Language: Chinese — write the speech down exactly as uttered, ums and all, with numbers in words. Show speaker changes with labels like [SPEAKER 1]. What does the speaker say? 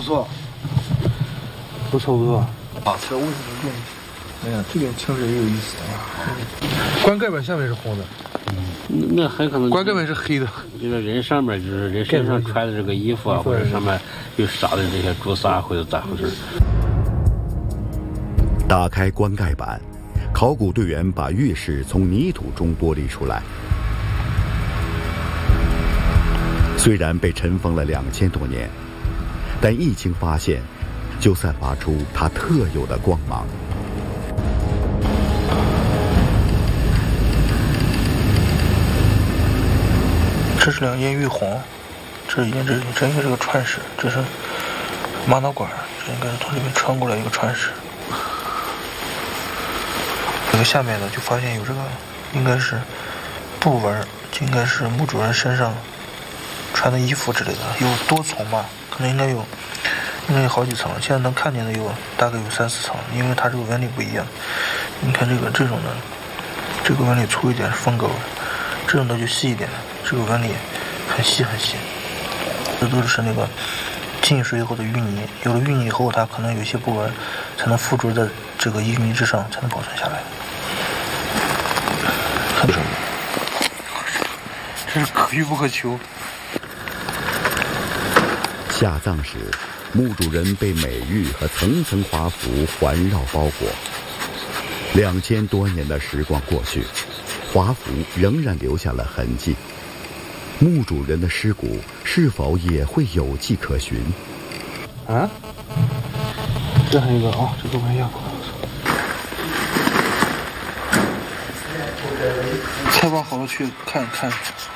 [SPEAKER 1] 错，都差不多。
[SPEAKER 2] 啊，这为什么用？哎呀，这点清水也有意思啊。
[SPEAKER 1] 棺盖板下面是红的，
[SPEAKER 3] 嗯，那很可能
[SPEAKER 1] 棺盖板是黑的。
[SPEAKER 3] 这个人上面就是人身上穿的这个衣服啊，或者上面有撒的这些朱砂，或者咋回事？
[SPEAKER 4] 打开棺盖板，考古队员把玉石从泥土中剥离出来。虽然被尘封了两千多年，但一经发现，就散发出它特有的光芒。
[SPEAKER 2] 这是两件玉珢，这应该这这应该是个串石，这是玛瑙管，这应该是从里面穿过来一个串石。这个下面呢，就发现有这个应该是布纹，应该是墓主人身上穿的衣服之类的，有多层吧，可能应该有，应该有好几层。现在能看见的有大概有三四层，因为它这个纹理不一样。你看这个这种的，这个纹理粗一点是风狗，这种的就细一点，这个纹理很细很细。这都是那个浸水以后的淤泥，有了淤泥以后，它可能有些部纹才能附着在这个淤泥之上，才能保存下来。看这个，这是可遇不可求。
[SPEAKER 4] 下葬时，墓主人被美玉和层层华服环绕包裹。两千多年的时光过去，华服仍然留下了痕迹。墓主人的尸骨是否也会有迹可循？
[SPEAKER 2] 啊？这还有一个哦，这个玩意儿，采访好了去看看。